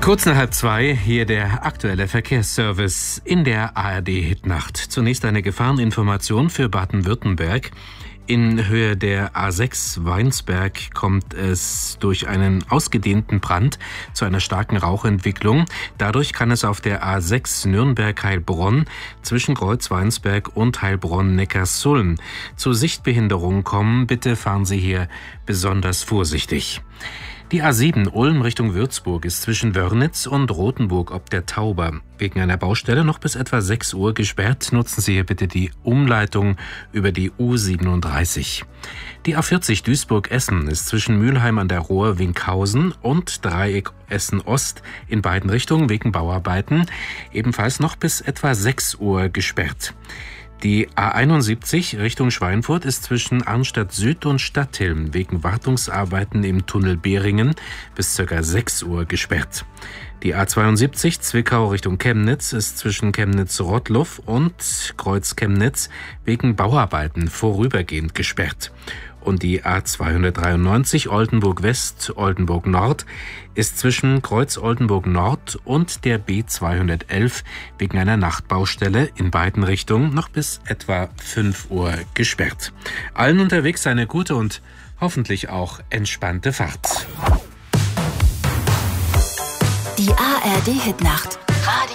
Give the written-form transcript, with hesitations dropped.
Kurz nach halb 2, hier der aktuelle Verkehrsservice in der ARD-Hitnacht. Zunächst eine Gefahreninformation für Baden-Württemberg. In Höhe der A6 Weinsberg kommt es durch einen ausgedehnten Brand zu einer starken Rauchentwicklung. Dadurch kann es auf der A6 Nürnberg-Heilbronn zwischen Kreuz-Weinsberg und Heilbronn-Neckarsulm zu Sichtbehinderungen kommen. Bitte fahren Sie hier besonders vorsichtig. Die A7 Ulm Richtung Würzburg ist zwischen Wörnitz und Rothenburg ob der Tauber wegen einer Baustelle noch bis etwa 6 Uhr gesperrt. Nutzen Sie hier bitte die Umleitung über die U37. Die A40 Duisburg-Essen ist zwischen Mülheim an der Ruhr Winkhausen und Dreieck Essen-Ost in beiden Richtungen wegen Bauarbeiten ebenfalls noch bis etwa 6 Uhr gesperrt. Die A71 Richtung Schweinfurt ist zwischen Arnstadt Süd und Stadthilm wegen Wartungsarbeiten im Tunnel Behringen bis ca. 6 Uhr gesperrt. Die A72 Zwickau Richtung Chemnitz ist zwischen Chemnitz-Rottluff und Kreuz-Chemnitz wegen Bauarbeiten vorübergehend gesperrt. Und die A293 Oldenburg-West, Oldenburg-Nord ist zwischen Kreuz-Oldenburg-Nord und der B211 wegen einer Nachtbaustelle in beiden Richtungen noch bis etwa 5 Uhr gesperrt. Allen unterwegs eine gute und hoffentlich auch entspannte Fahrt. Die ARD-Hitnacht. Radio